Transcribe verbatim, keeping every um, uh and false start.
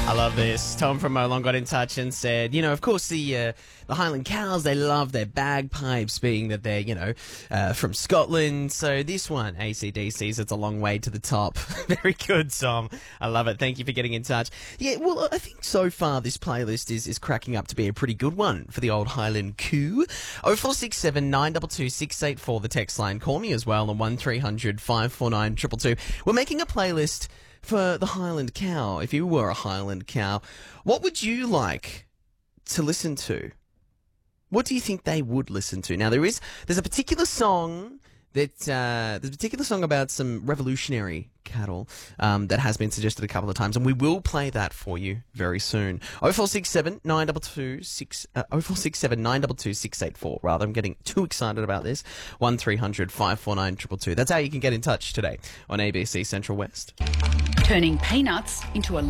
I love this. Tom from Molong got in touch and said, you know, of course the uh, the Highland cows, they love their bagpipes, being that they're, you know, uh, from Scotland. So this one, A C D C's, it's a long way to the top. Very good, Tom. I love it. Thank you for getting in touch. Yeah, well, I think so far this playlist is, is cracking up to be a pretty good one for the old Highland coo. oh four six seven, nine two two, six eight four, the text line. Call me as well on one three hundred, five four nine, two two two. We're making a playlist for the Highland cow. If you were a Highland cow, what would you like to listen to? What do you think they would listen to? Now, there is there's a particular song that uh, there's a particular song about some revolutionary cattle um, that has been suggested a couple of times, and we will play that for you very soon. oh four six seven, nine two two, six uh, oh four six seven, nine two two, six eight four. Rather, I'm getting too excited about this. one three hundred, five four nine, two two two. That's how you can get in touch today on A B C Central West. Turning peanuts into a